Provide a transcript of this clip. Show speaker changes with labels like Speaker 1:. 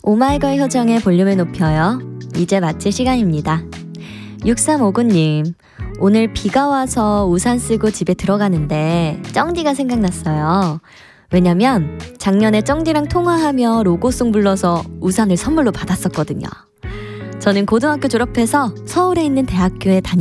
Speaker 1: 오마이걸 효정의 볼륨을 높여요. 이제 마칠 시간입니다. 6359님, 오늘 비가 와서 우산 쓰고 집에 들어가는데 쩡디가 생각났어요. 왜냐면 작년에 쩡디랑 통화하며 로고송 불러서 우산을 선물로 받았었거든요. 저는 고등학교 졸업해서 서울에 있는 대학교에 다녔어요.